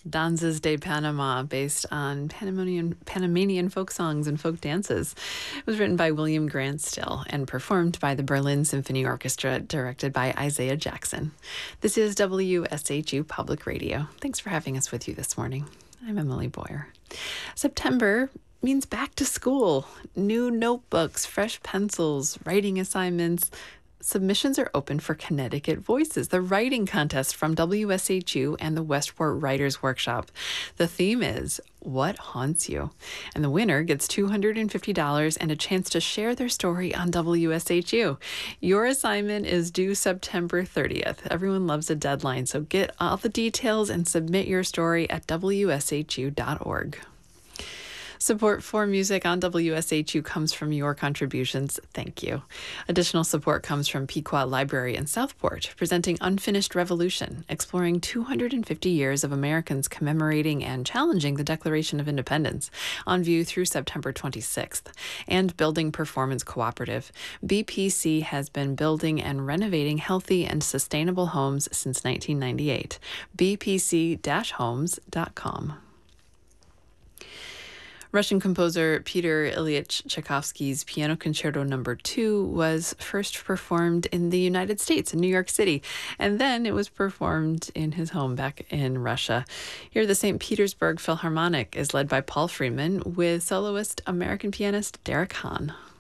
Danzas de Panama, based on Panamanian folk songs and folk dances. It was written by William Grant Still and performed by the Berlin Symphony Orchestra, directed by Isaiah Jackson. This is WSHU Public Radio. Thanks for having us with you this morning. I'm Emily Boyer. September means back to school. New notebooks, fresh pencils, writing assignments. Submissions are open for Connecticut Voices, the writing contest from WSHU and the Westport Writers Workshop. The theme is What Haunts You? And the winner gets $250 and a chance to share their story on WSHU. Your assignment is due September 30th. Everyone loves a deadline, so get all the details and submit your story at WSHU.org. Support for music on WSHU comes from your contributions. Thank you. Additional support comes from Pequot Library in Southport, presenting Unfinished Revolution, exploring 250 years of Americans commemorating and challenging the Declaration of Independence, on view through September 26th. And Building Performance Cooperative. BPC has been building and renovating healthy and sustainable homes since 1998. bpc-homes.com. Russian composer Peter Ilyich Tchaikovsky's Piano Concerto No. 2 was first performed in the United States, in New York City, and then it was performed in his home back in Russia. Here, the St. Petersburg Philharmonic is led by Paul Freeman with soloist American pianist Derek Hahn.